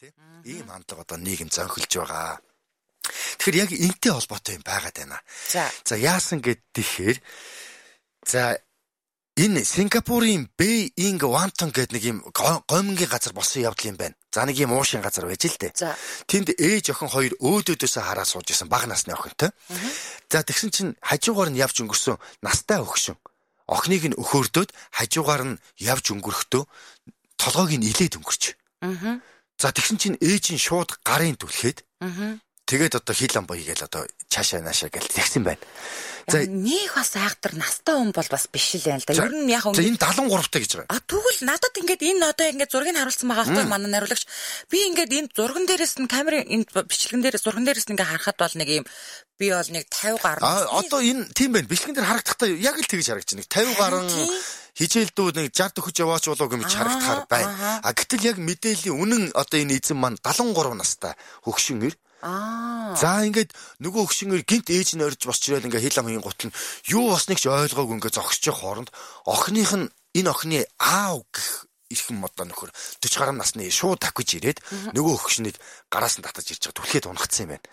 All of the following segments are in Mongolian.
тийм. Ийм хандлага одоо нийгэм зөнхөлж байгаа. Тэгэхээр яг энэтэй холбоотой юм байгаад байна. За яасан гэхээр энэ Сингапурын Бэй Инг Вантон гэдэг нэг юм гомингийн газар болсон явдал юм байна. За нэг юм уушин газар байж л дээ. Тэнд ээж охин хоёр өөдөөдөөсөө хараа сууж исэн бага насны охинтой. За тэгсэн чинь хажуугаар нь явж өнгөрсөн настай охин. Охиныг нь өхөөрдөөд хажуугаар нь явж өнгөрөхдөө толгойг нь илээд өнгөрч. За тэгсэн чинь ээж нь шууд гарын түлхээд тэгээд одоо хил ам боёгээл одоо чаашаа наашаа гэл тэгсэн байна. За нэг бас айхтар настай хүн бол бас биш л байна л да. Ер нь яг энэ 73 та гэж байгаа. Тэгвэл надад ингээд энэ одоо ингээд зургийг харуулсан байгаа байхгүй манай нариулагч. Би ингээд энэ зурган дээрээс нь камерын энэ бичлэгэн дээрээс зурган дээрээс нь ингээд харахад бол нэг юм би бол нэг 50 гаруй. Одоо энэ тийм байна. Бичлэгэн дээр харагдахтаа яг л тэгж харагдаж байна. 50 гаруй хичээлдүүд нэг 60 төгөж яваач болоо гэмж харагдахаар байна. Гэтэл яг мэдээллийн үнэн одоо энэ эзэн маань 73 настай хөгшин ир. За ингээд нөгөө хөгшинээр гинт ээж нь орж босч ирэл ингээ хил амын гутал нь юу басныг ч ойлгоогүй ингээ зогсож хооронд охиных нь энэ охины аав гэх ирхэн модоо нөхөр 40 гаруй насны шууд такиж ирээд нөгөө хөгшнийг гараас нь татаж ирж байгаа түлхээд унагцсан юм байна.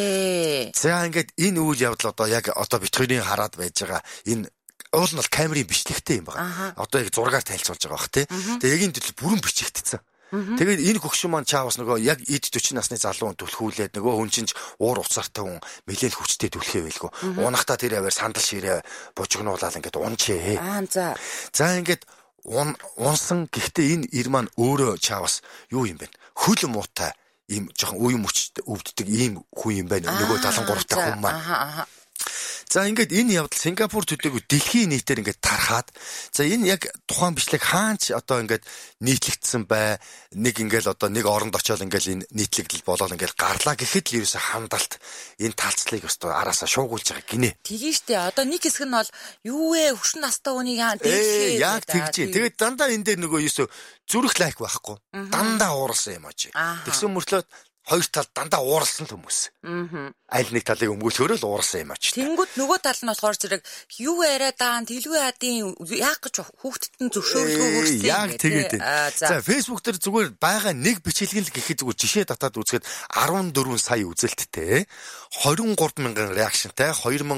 За ингээд энэ үйл явдал одоо яг одоо бит хоёрын хараад байж байгаа энэ уул нь бол камерын бичлэгтэй юм байна. Одоо яг зургаар танилцуулж байгаа бах тий. Тэгээ яг энэ төлөв бүрэн бичигдсэн. Тэгээд энэ хөгшин маань чаавас нөгөө яг эд 40 насны залуу хүн түлхүүлээд нөгөө хүн чинь уур уцаартай хүн нэлээд хүчтэй түлхээ байлгүй. Унахтаа тэр аваар сандал ширээ бужигнуулаад ингээд унчээ. За ингээд унсан гэхдээ энэ ир маань өөрөө чаавас юу юм бэ? Хөл муутай ийм жоохон үе мөчтэй өвддөг ийм хүн юм байна. Нөгөө 73 та хүн маань. За ингээд энэ явдал Сингапур төдийгүй дэлхийн нийтээр ингээд тархаад за энэ яг тухайн бичлэг хаанч одоо ингээд нийтлэгдсэн бай нэг ингээд одоо нэг оронд очиод ингээд энэ нийтлэгдэл болоод ингээд гарлаа гэхэд л ерөөсө хандалт энэ талцлыг өстө араасаа шуугуулж байгаа гинэ. Тэгээ штэ одоо нэг хэсэг нь бол юу вэ хөршин настай хүнийг дээшлээ. Яг тэгж. Тэгээд дандаа энэ дээр нөгөө ерөөсө зүрх лайк байхгүй. Дандаа ууралсан юм аажи. Тэгсэн мөртлөө хоёр тал дандаа ууралсан хүмүүс. Аль нэг талыг өмгөөлөхөөр л уурсан юм ач. Тэнгүүд нөгөө тал нь болохоор зэрэг юу яриад даан дэлгүй адын яг гэж хүүхдэд нь зөвшөөрлөгөө хөрсөн. Яг тэгээд. За Facebook дээр зүгээр байгаа нэг бичлэг л гэхэд зүгээр жишээ татаад үзэхэд 14 сая үзэлттэй 23 мянган реакшнтай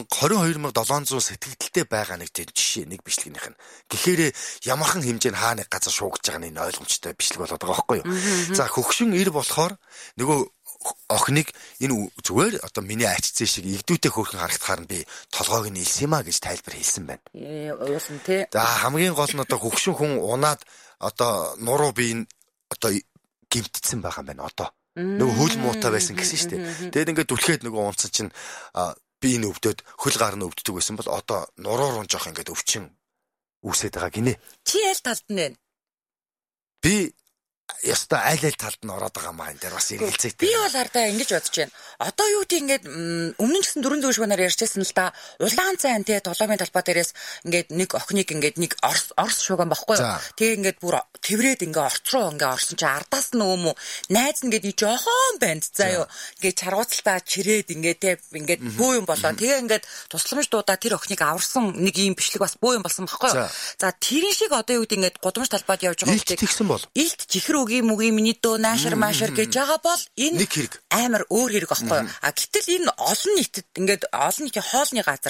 22,700 сэтгэгдэлтэй байгаа нэг тийм жишээ нэг бичлэгнийх нь. Тэгэхээр ямархан хэмжээнд хаа нэг газар шуугаж байгаа нь энэ ойлгомжтой бичлэг болоод байгаа байхгүй юу. За хөгшин ир болохоор нөгөө охиныг энэ зүгээр одоо миний ачцэн шиг игдүүтэй хөөрхөн харагдахаар нь би толгойг нь илсэн юмаа гэж тайлбар хэлсэн байна. Уусан тий. За хамгийн гол нь одоо хөгшин хүн унаад одоо нуруу би одоо гимтсэн байгаа юм байна одоо. Нөгөө хөл муутай байсан гэсэн шүү дээ. Тэгээд ингээд түлхээд нөгөө унцсан чинь би энэ өвдөд хөл гар нь өвддөг байсан бол одоо нуруу руу жоох ингээд өвчин үүсээд байгаа гинэ. Чи аль талд нь вэ? Би яста аль талд нь ороод байгаа маа энэ дээр бас эргэлзээтэй. Би бол ардаа ингэж бодож байна. Одоо юу гэдэг ингээд өмнө нь гэсэн 4 зөв шуунаар ярьжсэн л да. Улаан цайн тий долоомын талбай дээрээс ингээд нэг охиныг ингээд нэг орс шууган баггүй юу. Тэгээ ингээд бүр тэврээд ингээд орц руу ингээд орсон чи ардаас нь өөмөө найз нь ингээд жоохон банд заа юу. Ингээд чаргууцалтаа чирээд ингээд тий ингээд бөө юм болоо. Тэгээ ингээд тусламж дуудаа тэр охиныг аварсан нэг ийм бичлэг бас бөө юм болсон баггүй юу. За тэрийн шиг одоо юу гэдэг ингээд гудамж талбайд явж байгаа юм. Илт тэгсэн бол. Илт чихэр үгүй мүгийн миний дөө наашир маашир гэж байгаа бол энэ амар өөр хэрэг байхгүй юу. Гэтэл энэ олон нийтэд ингээд олон нийтийн хоолны газар